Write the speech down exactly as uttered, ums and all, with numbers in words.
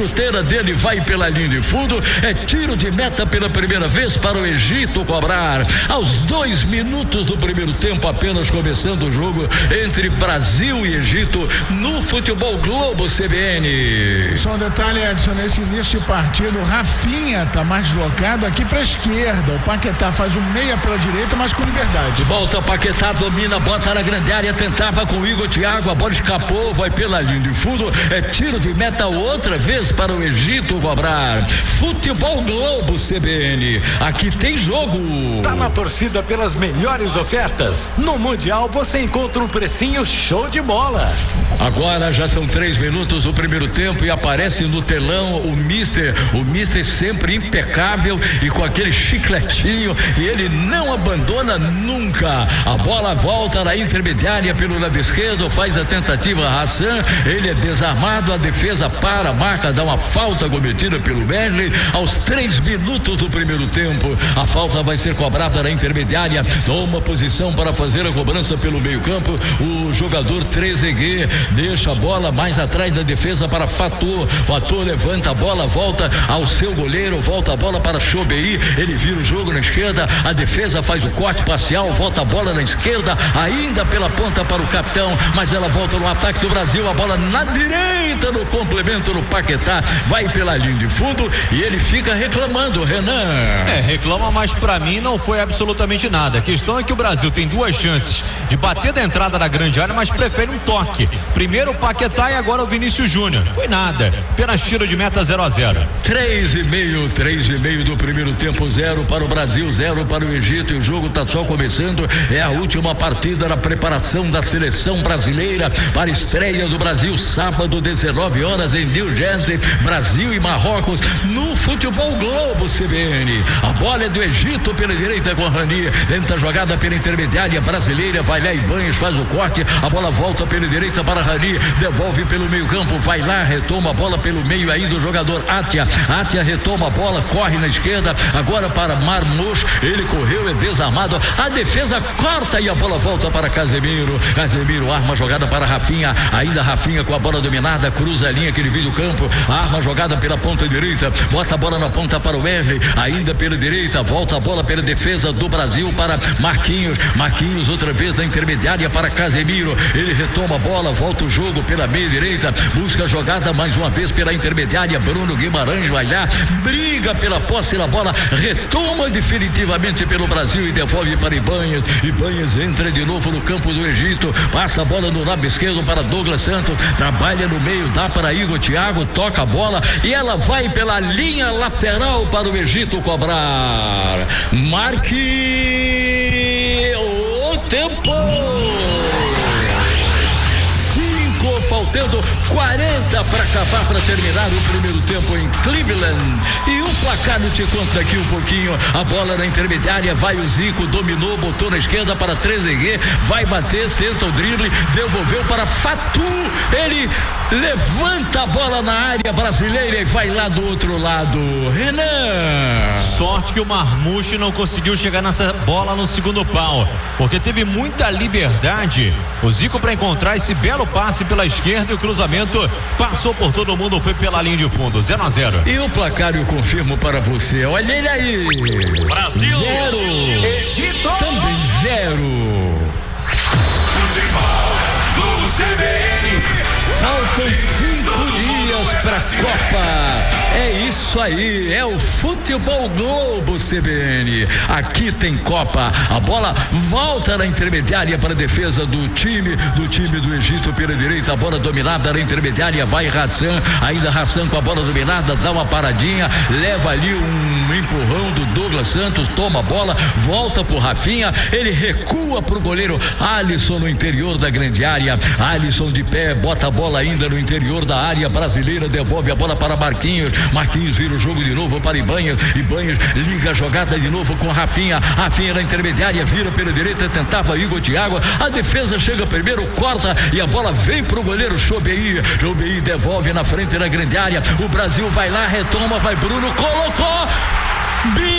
chuteira dele vai pela linha de fundo. É tiro de meta pela primeira vez para o Egito cobrar. Aos dois minutos do primeiro tempo, apenas começando o jogo entre Brasil e Egito no Futebol Globo C B N. Só um detalhe, Edson, nesse início de partido, o Rafinha tá mais deslocado aqui para a esquerda. O Paquetá faz um meia pela direita, mas com liberdade. Volta, Paquetá domina, bota na grande área, tentava com o Igor Thiago, a bola escapou, vai pela linha de fundo, é tiro de meta outra vez para o Egito cobrar. Futebol Globo C B N, aqui tem jogo. Tá na torcida pelas melhores ofertas. No Mundial você encontra um precinho show de bola. Agora já são três minutos do primeiro tempo e aparece no telão o Mister, o Mister sempre impecável e com aquele chicletinho, e ele não abandona nunca. A bola volta na intermediária pelo lado esquerdo, faz a tentativa Hassan, ele é desarmado, a defesa para, marca, dá uma falta cometida pelo Wesley aos três minutos do primeiro tempo. A falta vai ser cobrada na intermediária, toma posição para fazer a cobrança pelo meio campo, o jogador Trezeguet deixa a bola mais atrás da defesa para Fator, Fator levanta a bola, volta ao seu goleiro, volta a bola para Chobei, ele vira o jogo na esquerda, a defesa faz o corte parcial, volta a bola na esquerda, ainda pela ponta para o capitão, mas ela volta no ataque do Brasil, a bola na direita no complemento no Paquetá, vai pela linha de fundo e ele fica reclamando, Renan. É, reclama, mas pra mim não foi absolutamente nada. A questão é que o Brasil tem duas chances de bater da entrada da grande área, mas prefere um toque. Primeiro o Paquetá e agora o Vinícius Júnior. Foi nada. Apenas tiro de meta zero a zero. Três e meio, três e meio do primeiro tempo, zero para o Brasil, zero para o Egito, e o jogo tá só começando. É a última partida na preparação da seleção brasileira para a estreia do Brasil, sábado, dezenove horas em New Jersey, Brasil e Marrocos, no Futebol Globo C B N. A bola é do Egito pela direita com Rani, tenta a jogada pela intermediária brasileira, vai lá Ibanez, faz o corte, a bola volta pela direita para Rani, devolve pelo meio campo, vai lá, retoma a bola pelo meio aí do jogador Atia, Atia retoma a bola, corre na esquerda, agora para Marmoush, ele correu, é desarmado, a defesa corta e a bola volta para Casemiro, Casemiro arma a jogada para Rafinha, ainda Rafinha com a bola dominada, cruza a linha que ele viu do campo, arma a jogada pela ponta direita, bota a bola na ponta para o Wesley, ainda pela direita, volta a bola pela defesa do Brasil para Marquinhos, Marquinhos outra vez na intermediária para Casemiro, ele retoma a bola, volta o jogo pela meia direita, busca a jogada mais uma vez pela intermediária, Bruno Guimarães vai lá, briga pela posse da bola, retoma definitivamente pelo Brasil e devolve para Ibanez, Ibanez entra de novo no campo do Egito, passa a bola no lado esquerdo para Douglas Santos, trabalha no meio, dá para Igor Thiago, toca a bola e ela vai pela linha lateral para o Egito cobrar. Marque o tempo. Faltando quarenta para acabar, para terminar o primeiro tempo em Cleveland. E o placar eu te conto daqui um pouquinho. A bola na intermediária, vai o Zico, dominou, botou na esquerda para Trezeguet, vai bater, tenta o drible, devolveu para Fatu, ele levanta a bola na área brasileira e vai lá do outro lado. Renan. Sorte que o Marmoush não conseguiu chegar nessa bola no segundo pau, porque teve muita liberdade o Zico para encontrar esse belo passe pela esquerda e o cruzamento passou por todo mundo, foi pela linha de fundo, zero a zero. E o placar eu confirmo para você, olha ele aí. Brasil zero, Egito também zero. Futebol Globo C B N. Faltam cinco dias para a Copa. É isso aí, é o Futebol Globo C B N. Aqui tem Copa. A bola volta na intermediária para a defesa do time, do time do Egito pela direita. A bola dominada na intermediária, vai Hassan. Ainda Hassan com a bola dominada, dá uma paradinha, leva ali um empurrão do Douglas Santos, toma a bola, volta pro Rafinha, ele recua pro goleiro Alisson no interior da grande área. Alisson de pé, bota a bola ainda no interior da área brasileira, devolve a bola para Marquinhos. Marquinhos vira o jogo de novo para Ibanez. Ibanez liga a jogada de novo com Rafinha. Rafinha na intermediária, vira pela direita, tentava Igor Thiago. A defesa chega primeiro, corta e a bola vem pro goleiro Chobei. Chobei devolve na frente da grande área. O Brasil vai lá, retoma, vai Bruno, colocou.